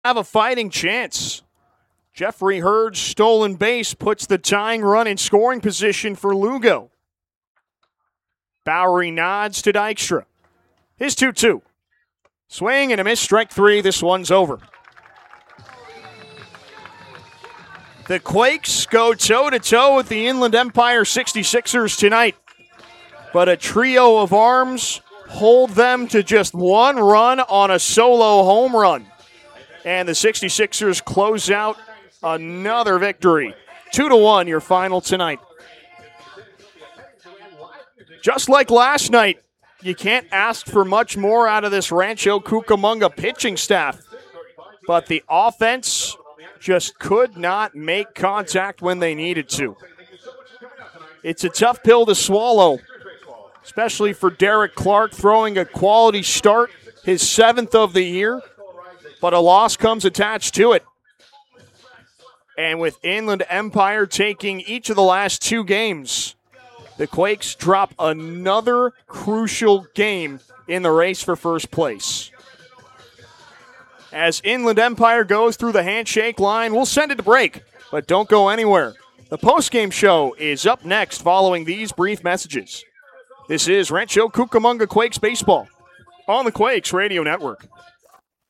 have a fighting chance. Jeffrey Hurd's stolen base puts the tying run in scoring position for Lugo. Bowery nods to Dykstra. His 2-2. Swing and a miss, strike three. This one's over. The Quakes go toe-to-toe with the Inland Empire 66ers tonight. But a trio of arms hold them to just one run on a solo home run. And the 66ers close out another victory. 2-1, your final tonight. Just like last night, you can't ask for much more out of this Rancho Cucamonga pitching staff. But the offense just could not make contact when they needed to. It's a tough pill to swallow, especially for Derek Clark throwing a quality start, his 7th of the year, but a loss comes attached to it. And with Inland Empire taking each of the last 2 games, the Quakes drop another crucial game in the race for first place. As Inland Empire goes through the handshake line, we'll send it to break, but don't go anywhere. The postgame show is up next following these brief messages. This is Rancho Cucamonga Quakes Baseball on the Quakes Radio Network.